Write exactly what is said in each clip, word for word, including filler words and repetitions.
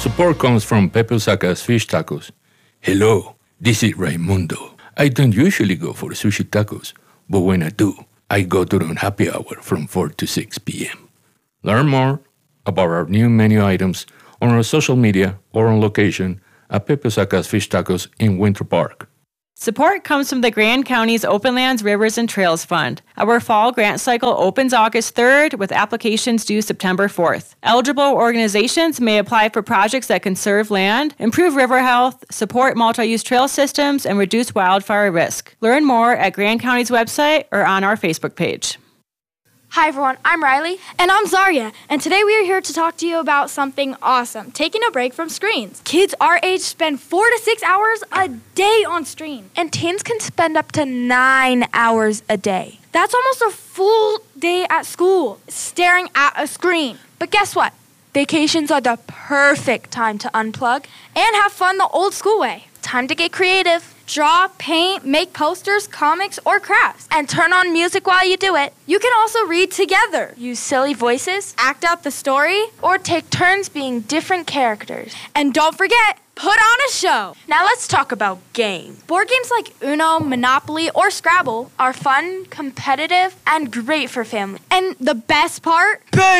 Support comes from Pepe Osaka's Fish Tacos. Hello, this is Raimundo. I don't usually go for sushi tacos, but when I do, I go during happy hour from four to six p.m. Learn more about our new menu items on our social media or on location at Pepe Osaka's Fish Tacos in Winter Park. Support comes from the Grand County's Open Lands, Rivers, and Trails Fund. Our fall grant cycle opens August third with applications due September fourth. Eligible organizations may apply for projects that conserve land, improve river health, support multi-use trail systems, and reduce wildfire risk. Learn more at Grand County's website or on our Facebook page. Hi everyone, I'm Riley. And I'm Zarya, and today we are here to talk to you about something awesome, taking a break from screens. Kids our age spend four to six hours a day on screens. And teens can spend up to nine hours a day. That's almost a full day at school, staring at a screen. But guess what? Vacations are the perfect time to unplug and have fun the old school way. Time to get creative. Draw, paint, make posters, comics, or crafts. And turn on music while you do it. You can also read together. Use silly voices. Act out the story. Or take turns being different characters. And don't forget, put on a show. Now let's talk about games. Board games like Uno, Monopoly, or Scrabble are fun, competitive, and great for family. And the best part?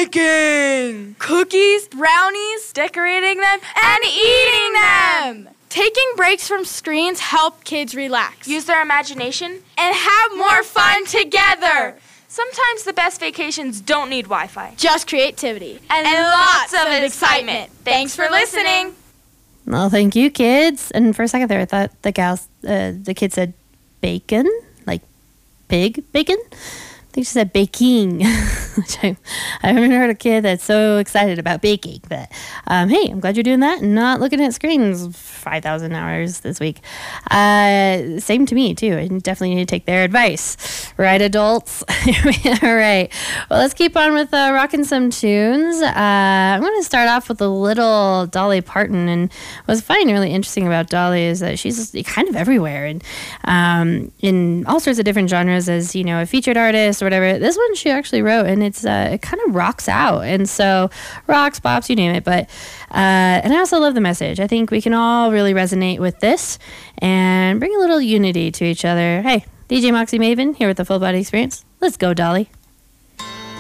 Baking! Cookies, brownies, decorating them, and eating them! Taking breaks from screens help kids relax, use their imagination, and have more fun together. Sometimes the best vacations don't need Wi-Fi. Just creativity. And, and lots, lots of excitement. Thanks for listening. Well, thank you, kids. And for a second there, I thought the gals, uh, the kid said bacon, like pig bacon. I think she said baking, which I, I haven't heard a kid that's so excited about baking. But um, hey, I'm glad you're doing that and not looking at screens five thousand hours this week. Uh, same to me, too. I definitely need to take their advice. Right, adults? All right. Well, let's keep on with uh, rocking some tunes. Uh, I'm going to start off with a little Dolly Parton. And what's finding really interesting about Dolly is that she's kind of everywhere and um, in all sorts of different genres as, you know, a featured artist or whatever. This one she actually wrote, and it's uh, it kind of rocks out. And so rocks, bops, you name it. But uh, and I also love the message. I think we can all really resonate with this and bring a little unity to each other. Hey, D J Moxie Maven here with the Full Body Experience. Let's go, Dolly.